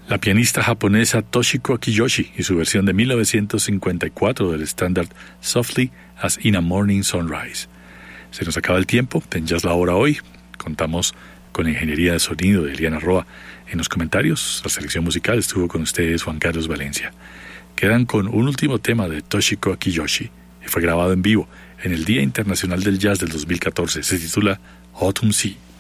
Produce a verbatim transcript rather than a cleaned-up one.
La pianista japonesa Toshiko Akiyoshi y su versión de mil novecientos cincuenta y cuatro del estándar Softly as in a Morning Sunrise. Se nos acaba el tiempo, en Jazz la Hora hoy. Contamos con la ingeniería de sonido de Eliana Roa. En los comentarios, la selección musical estuvo con ustedes Juan Carlos Valencia. Quedan con un último tema de Toshiko Akiyoshi, que fue grabado en vivo en el Día Internacional del Jazz del dos mil catorce. Se titula Autumn Sea.